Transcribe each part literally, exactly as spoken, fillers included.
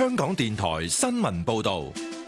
香港電台新聞報道。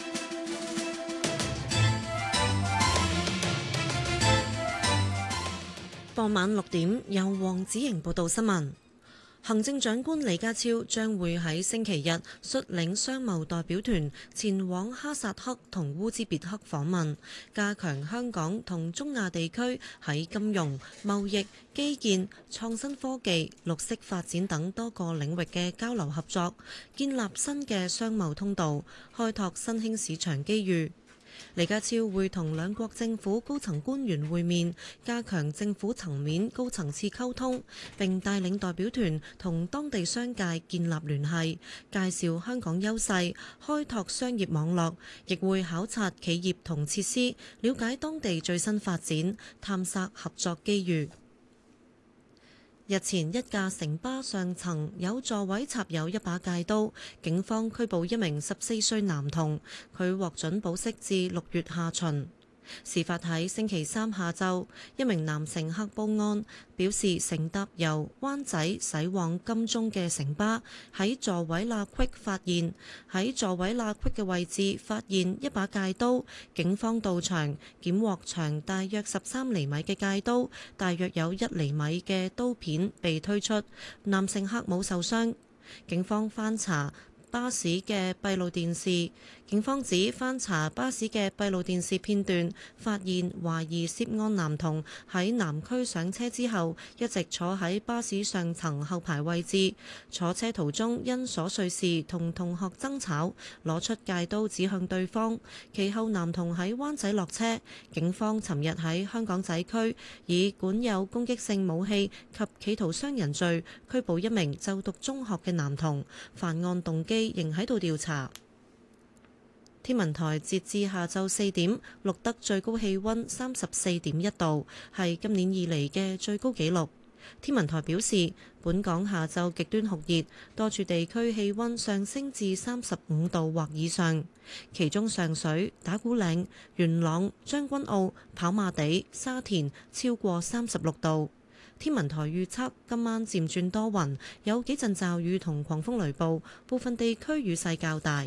傍晚六點，由黃子瑩報道新聞。行政長官李家超將會喺星期日率領商貿代表團前往哈薩克同烏茲別克訪問，加強香港同中亞地區喺金融、貿易、基建、創新科技、綠色發展等多個領域嘅交流合作，建立新嘅商貿通道，開拓新興市場機遇。李家超會同兩國政府高層官員會面，加強政府層面高層次溝通，並帶領代表團同當地商界建立聯繫，介紹香港優勢，開拓商業網絡，亦會考察企業同設施，了解當地最新發展，探索合作機遇。日前，一架城巴上層有座位插有一把戒刀，警方拘捕一名十四歲男童，佢獲准保釋至六月下旬。事發喺星期三下晝，一名男乘客報案，表示乘搭由灣仔駛往金鐘嘅城巴喺座位罅隙發現喺座位罅隙嘅位置發現一把戒刀，警方到場檢獲長大約十三厘米嘅戒刀，大約有一厘米嘅刀片被推出，男乘客冇受傷。警方翻查巴士嘅閉路電視，警方指翻查巴士嘅閉路電視片段，發現懷疑涉案男童喺南區上車之後，一直坐喺巴士上層後排位置。坐車途中因瑣碎事同同學爭吵，攞出戒刀指向對方。其後男童喺灣仔落車，警方尋日喺香港仔區以管有攻擊性武器及企圖傷人罪拘捕一名就讀中學嘅男童，犯案動機仍喺度調查。天文台截至下晝四點錄得最高氣溫三十四點一度，係今年以嚟嘅最高紀錄。天文台表示，本港下晝極端酷熱，多處地區氣溫上升至三十五度或以上，其中上水、打鼓嶺、元朗、將軍澳、跑馬地、沙田超過三十六度。天文台預測今晚漸轉多雲，有幾陣驟雨同狂風雷暴，部分地區雨勢較大。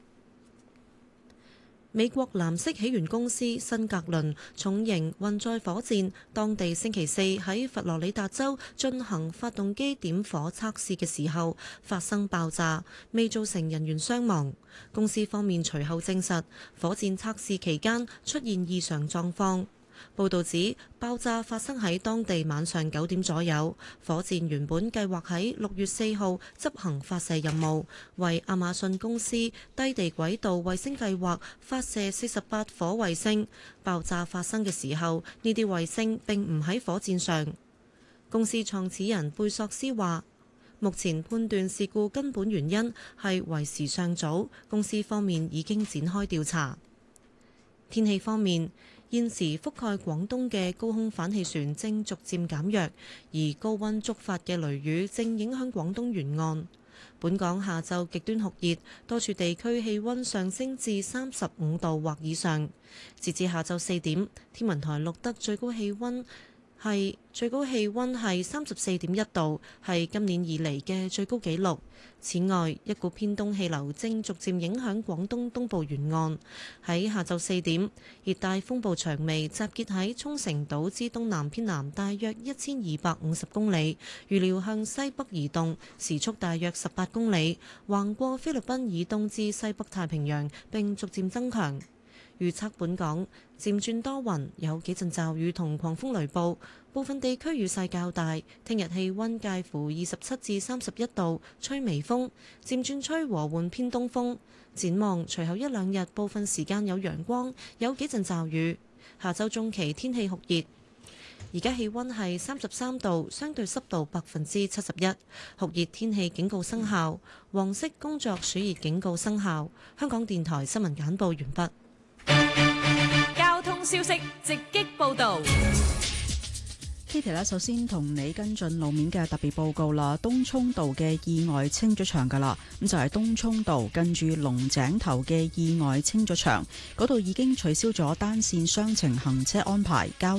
美國藍色起源公司新格倫重型運載火箭，當地星期四喺佛羅里達州進行發動機點火測試嘅時候發生爆炸，未造成人員傷亡。公司方面隨後證實，火箭測試期間出現異常狀況。報導指，爆炸發生喺當地晚上九點左右。火箭原本計劃喺六月四號執行發射任務，為亞馬遜公司低地軌道衛星計劃發射四十八顆衛星。爆炸發生嘅時候，呢啲衛星並唔喺火箭上。公司創始人貝索斯話，目前判斷事故根本原因係為時尚早，公司方面已經展開調查。天氣方面，現時覆蓋廣東嘅高空反氣旋正逐漸減弱，而高溫觸發嘅雷雨正影響廣東沿岸。本港下晝極端酷熱，多處地區氣溫上升至三十五度或以上。截至下晝四點，天文台錄得最高氣溫係最高氣溫係三十四點一度，係今年以嚟嘅最高紀錄。此外，一股偏東氣流正逐漸影響廣東東部沿岸。喺下晝四點，熱帶風暴長眉集結喺沖繩島之東南偏南大約一千二百五十公里，預料向西北移動，時速大約十八公里，橫過菲律賓以東至西北太平洋，並逐漸增強。預測本港漸轉多雲，有幾陣驟雨同狂風雷暴，部分地區雨勢較大。聽日氣溫介乎二十七至三十一度，吹微風，漸轉吹和緩偏東風。展望隨後一兩日，部分時間有陽光，有幾陣驟雨。下週中期天氣酷熱。而家氣溫係三十三度，相對濕度百分之七十一，酷熱天氣警告生效，黃色工作暑熱警告生效。香港電台新聞簡報完畢。 交通消息直擊報道。 Kitty 咧，首先同你跟進路面嘅特別報告啦。東涌道嘅意外清咗場噶啦，咁就係東涌道近住龍井頭嘅意外清咗場，嗰度已經取消咗單線雙程行車安排，交